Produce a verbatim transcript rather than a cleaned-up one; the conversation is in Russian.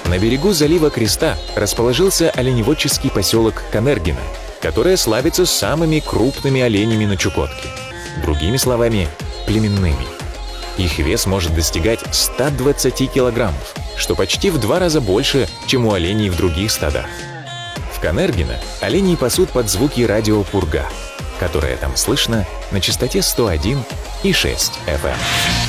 На берегу залива Креста расположился оленеводческий поселок Канергино, которое славится самыми крупными оленями на Чукотке. Другими словами, племенными. Их вес может достигать ста двадцати килограммов, что почти в два раза больше, чем у оленей в других стадах. В Канергино оленей пасут под звуки радио «Пурга», которое там слышно на частоте сто один и шесть эф эм.